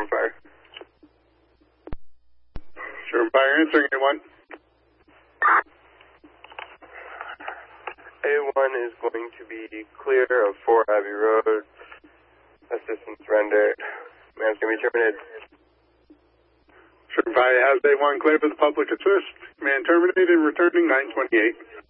Sherman Fire. Sherman Fire answering A1. A1 is going to be clear of 4 Abbey Road. Assistance rendered. Man's going to be terminated. Sherman Fire has A1 clear for the public assist. Man terminated, returning 928.